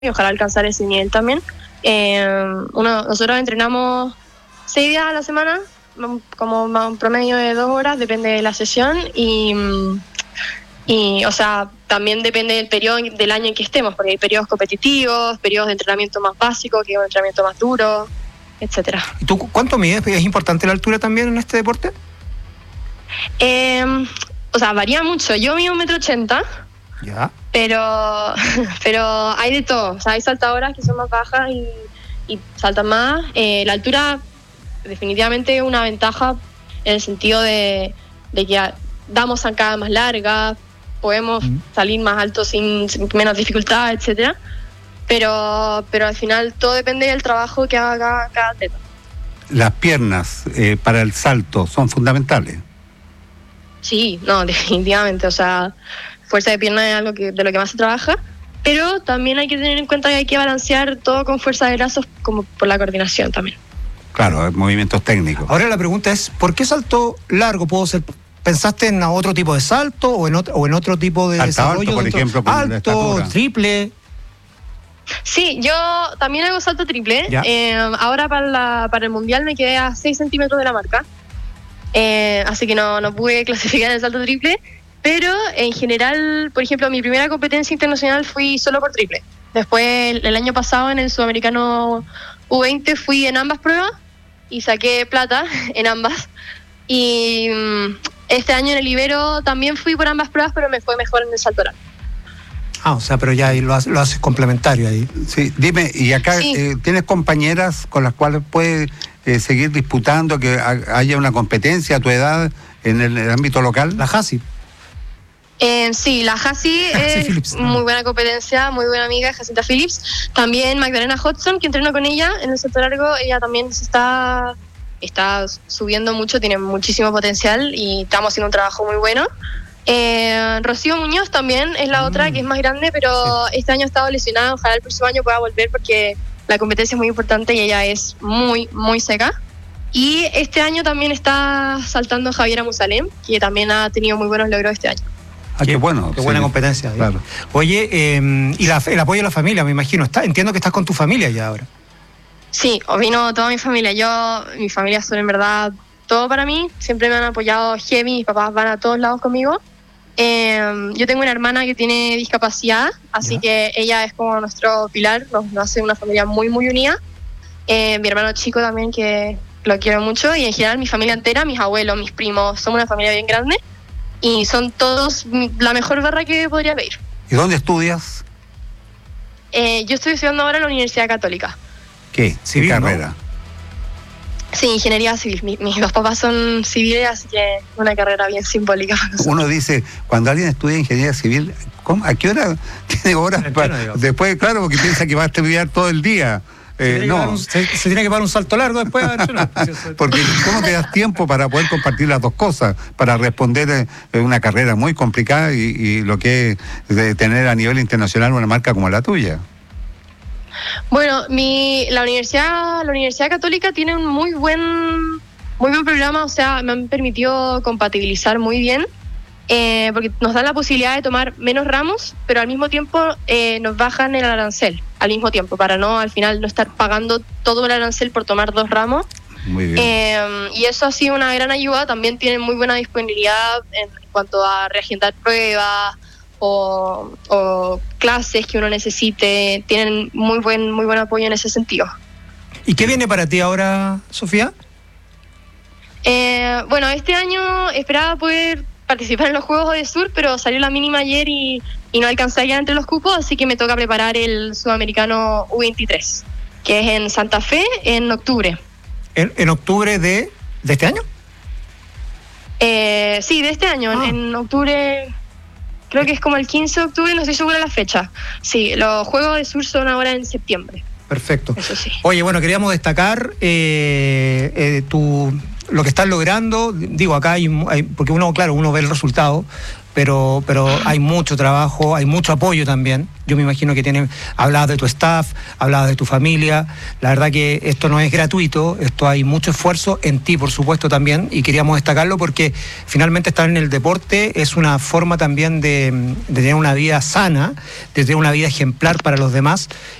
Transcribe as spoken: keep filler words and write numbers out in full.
y ojalá alcanzar ese nivel también. Eh, uno, nosotros entrenamos seis días a la semana, como un promedio de dos horas, depende de la sesión, y, y o sea, también depende del periodo del año en que estemos, porque hay periodos competitivos, periodos de entrenamiento más básico, que es un entrenamiento más duro, etcétera. ¿Y tú cuánto mides? ¿Es importante la altura también en este deporte? Eh, o sea, varía mucho. Yo mido un metro ochenta. Ya. Pero, pero hay de todo. O sea, hay saltadoras que son más bajas y, y saltan más. Eh, la altura definitivamente es una ventaja en el sentido de, de que damos zancadas más largas, podemos mm. salir más alto sin, sin menos dificultad, etcétera. Pero, pero al final todo depende del trabajo que haga cada atleta. Las piernas eh, para el salto son fundamentales. Sí, no, definitivamente. O sea, fuerza de pierna es algo que, de lo que más se trabaja, pero también hay que tener en cuenta que hay que balancear todo con fuerza de brazos, como por la coordinación también. Claro, movimientos técnicos. Ahora la pregunta es, ¿por qué salto largo? ¿Puedo ser, ¿Pensaste en otro tipo de salto o en otro, o en otro tipo de alto, desarrollo? Alto, por dentro, ejemplo, con alto, triple. Sí, yo también hago salto triple. Eh, ahora para, la, para el Mundial me quedé a seis centímetros de la marca. Eh, así que no, no pude clasificar en el salto triple. Pero en general, por ejemplo, mi primera competencia internacional fui solo por triple. Después, el, el año pasado en el Sudamericano U veinte fui en ambas pruebas y saqué plata en ambas. Y um, este año en el Ibero también fui por ambas pruebas, pero me fue mejor en el salto largo. Ah, o sea, pero ya ahí lo haces, lo haces complementario ahí. Sí, dime, ¿y acá sí. eh, tienes compañeras con las cuales puedes eh, seguir disputando, que ha, haya una competencia a tu edad en el, en el ámbito local? La Jasi. Eh, sí, la Jasi es Phillips, muy no. buena competencia, muy buena amiga, Jacinta Phillips. También Magdalena Hodgson, que entreno con ella en el salto largo, ella también se está, está subiendo mucho, tiene muchísimo potencial y estamos haciendo un trabajo muy bueno. Eh, Rocío Muñoz también es la mm. otra, que es más grande, pero sí. Este año ha estado lesionada, ojalá el próximo año pueda volver porque la competencia es muy importante y ella es muy, muy seca. Y este año también está saltando Javiera Musalem, que también ha tenido muy buenos logros este año. Ah, qué bueno. Qué buena sí, competencia. Claro. Oye, eh, y la, el apoyo de la familia, me imagino. Está, entiendo que estás con tu familia ya ahora. Sí, vino toda mi familia. Yo, mi familia son en verdad todo para mí. Siempre me han apoyado heavy, mis papás van a todos lados conmigo. Eh, yo tengo una hermana que tiene discapacidad, así ¿Ya? Que ella es como nuestro pilar, nos, nos hace una familia muy, muy unida. Eh, mi hermano chico también, que lo quiero mucho, y en general mi familia entera, mis abuelos, mis primos, somos una familia bien grande. Y son todos la mejor barra que podría pedir. ¿Y dónde estudias? Eh, yo estoy estudiando ahora en la Universidad Católica. ¿Qué? ¿Qué carrera? ¿No? Sí, ingeniería civil. Mi, mis dos papás son civiles, así que una carrera bien simbólica. Uno dice, cuando alguien estudia ingeniería civil, ¿cómo? ¿A qué hora tiene horas? Para, después, claro, porque piensa que va a estudiar todo el día. Eh, se, no. un, se, se tiene que pagar un salto largo después. Porque ¿cómo te das tiempo para poder compartir las dos cosas? Para responder eh, una carrera muy complicada y, y lo que es de tener a nivel internacional una marca como la tuya. Bueno, mi la universidad la Universidad Católica tiene un muy buen muy buen programa, o sea, me han permitido compatibilizar muy bien. Eh, porque nos dan la posibilidad de tomar menos ramos, pero al mismo tiempo eh, nos bajan el arancel al mismo tiempo, para no al final no estar pagando todo el arancel por tomar dos ramos. Muy bien. Eh, y eso ha sido una gran ayuda. También tienen muy buena disponibilidad en cuanto a reagendar pruebas o, o clases que uno necesite. Tienen muy buen, muy buen apoyo en ese sentido. ¿Y qué viene para ti ahora, Sofía? Eh, bueno, este año esperaba poder participar en los Juegos de Sur, pero salió la mínima ayer y, y no alcancé a llegar entre los cupos, así que me toca preparar el Sudamericano U veintitrés, que es en Santa Fe en octubre. ¿En, en octubre de, de este año? Eh, sí, de este año, ah. en, en octubre, creo que es como el quince de octubre, no estoy segura de la fecha. Sí, los Juegos de Sur son ahora en septiembre. Perfecto. Eso sí. Oye, bueno, queríamos destacar eh, eh, tu... lo que estás logrando, digo, acá hay, hay, porque uno, claro, uno ve el resultado, pero, pero hay mucho trabajo, hay mucho apoyo también. Yo me imagino que tienen, hablabas de tu staff, hablabas de tu familia. La verdad que esto no es gratuito, esto hay mucho esfuerzo en ti, por supuesto, también, y queríamos destacarlo porque finalmente estar en el deporte es una forma también de, de tener una vida sana, de tener una vida ejemplar para los demás,